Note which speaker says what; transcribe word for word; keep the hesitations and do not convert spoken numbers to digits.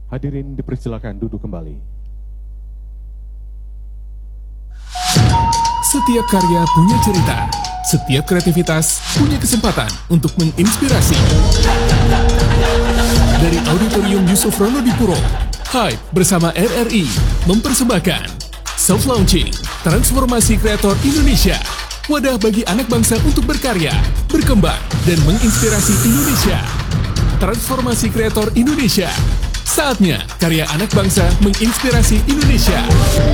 Speaker 1: Hadirin dipersilakan duduk kembali.
Speaker 2: Setiap karya punya cerita, setiap kreativitas punya kesempatan untuk menginspirasi. Dari Auditorium Yusuf Rono di Puro, Hype bersama R R I mempersembahkan Self Launching, Transformasi Kreator Indonesia. Wadah bagi anak bangsa untuk berkarya, berkembang, dan menginspirasi Indonesia. Transformasi Kreator Indonesia. Saatnya karya anak bangsa menginspirasi Indonesia.